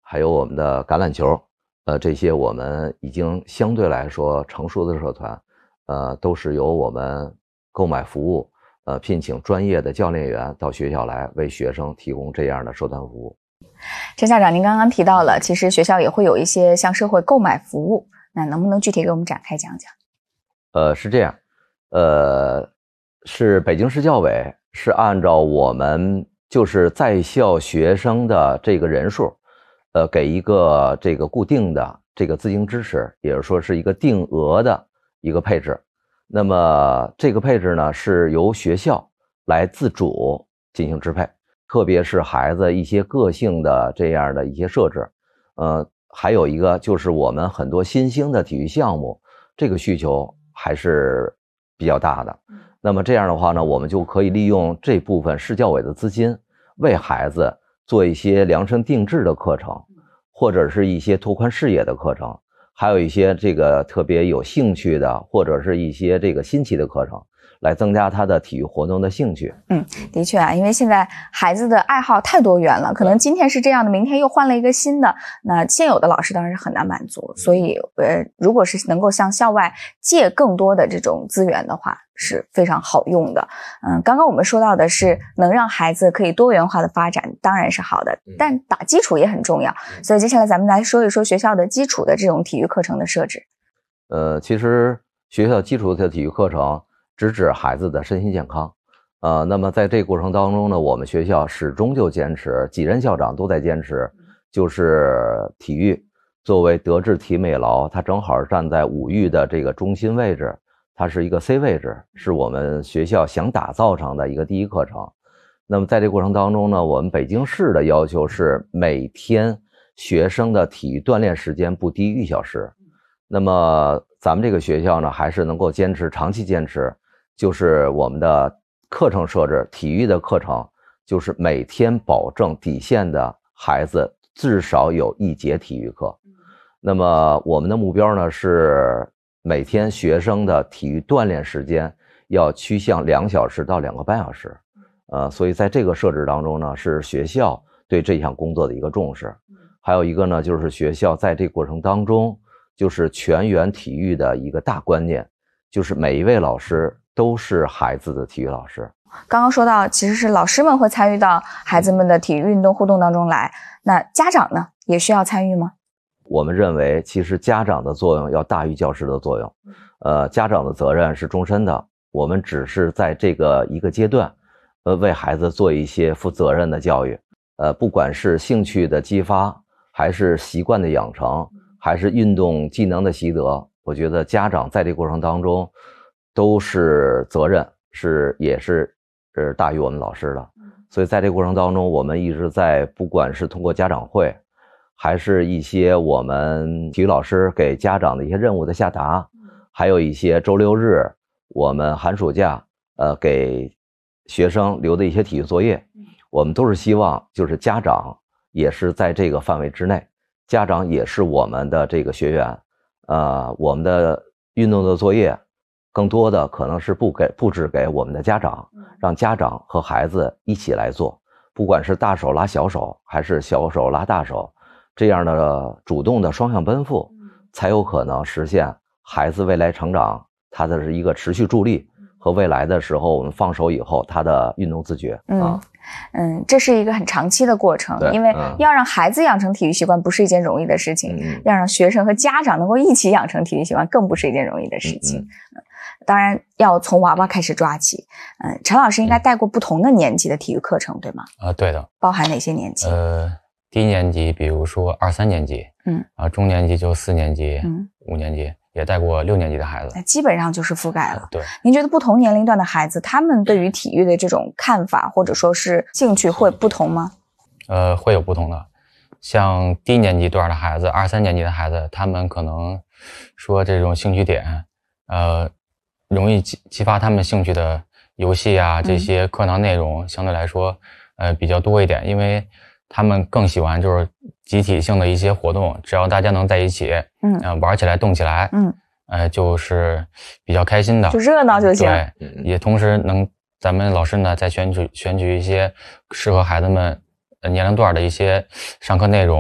还有我们的橄榄球，这些我们已经相对来说成熟的社团，都是由我们购买服务，聘请专业的教练员到学校来为学生提供这样的社团服务。 陈校长，您刚刚提到了，其实学校也会有一些向社会购买服务，那能不能具体给我们展开讲讲？ 是这样，是北京市教委是按照我们就是在校学生的这个人数，给一个这个固定的这个资金支持，也就是说是一个定额的一个配置。那么这个配置呢，是由学校来自主进行支配，特别是孩子一些个性的这样的一些设置，还有一个就是我们很多新兴的体育项目，这个需求还是比较大的。那么这样的话呢，我们就可以利用这部分市教委的资金，为孩子做一些量身定制的课程，或者是一些拓宽视野的课程，还有一些这个特别有兴趣的，或者是一些这个新奇的课程，来增加他的体育活动的兴趣。 的确啊，因为现在孩子的爱好太多元了，可能今天是这样的，明天又换了一个新的，那现有的老师当然是很难满足，所以如果是能够向校外借更多的这种资源的话，是非常好用的。刚刚我们说到的是能让孩子可以多元化的发展，当然是好的，但打基础也很重要，所以接下来咱们来说一说学校的基础的这种体育课程的设置。 其实学校基础的体育课程直指孩子的身心健康。那么在这个过程当中呢，我们学校始终就坚持，几任校长都在坚持，就是体育作为德智体美劳，它正好站在5育的这个中心位置，它是一个 C 位置，是我们学校想打造成的一个第一课程。那么在这个过程当中呢，我们北京市的要求是每天学生的体育锻炼时间不低于1小时。那么咱们这个学校呢，还是能够坚持，长期坚持，就是我们的课程设置，体育的课程就是每天保证底线的孩子至少有1节体育课。那么我们的目标呢，是每天学生的体育锻炼时间要趋向2小时到2个半小时。所以在这个设置当中呢，是学校对这项工作的一个重视。还有一个呢，就是学校在这个过程当中，就是全员体育的一个大观念，就是每一位老师都是孩子的体育老师。 刚刚说到，其实是老师们会参与到孩子们的体育运动互动当中来，那家长呢，也需要参与吗？ 我们认为，其实家长的作用要大于教师的作用。家长的责任是终身的，我们只是在这个一个阶段，为孩子做一些负责任的教育。不管是兴趣的激发，还是习惯的养成，还是运动技能的习得，我觉得家长在这个过程当中都是责任，也是大于我们老师的。所以在这个过程当中，我们一直在，不管是通过家长会，还是一些我们体育老师给家长的一些任务的下达，还有一些周6日我们寒暑假给学生留的一些体育作业，我们都是希望就是家长也是在这个范围之内，家长也是我们的这个学员。我们的运动的作业更多的可能是布置给我们的家长，让家长和孩子一起来做，不管是大手拉小手还是小手拉大手，这样的主动的双向奔赴，才有可能实现孩子未来成长他的是一个持续助力，和未来的时候我们放手以后他的运动自觉。 这是一个很长期的过程，因为要让孩子养成体育习惯不是一件容易的事情，要让学生和家长能够一起养成体育习惯更不是一件容易的事情。当然要从娃娃开始抓起。陈老师应该带过不同的年级的体育课程，对吗？ 对的。 包含哪些年级？ 低年级比如说2、3年级，中年级就4年级、5年级，也带过6年级的孩子。 那基本上就是覆盖了。 对。 您觉得不同年龄段的孩子，他们对于体育的这种看法或者说是兴趣会不同吗？ 会有不同的。像低年级段的孩子，2、3年级的孩子，他们可能说这种兴趣点，容易激发他们兴趣的游戏啊，这些课堂内容相对来说，比较多一点，因为他们更喜欢就是集体性的一些活动，只要大家能在一起，玩起来动起来，就是比较开心的， 就热闹就行。 对，也同时咱们老师呢再选取一些适合孩子们年龄段的一些上课内容。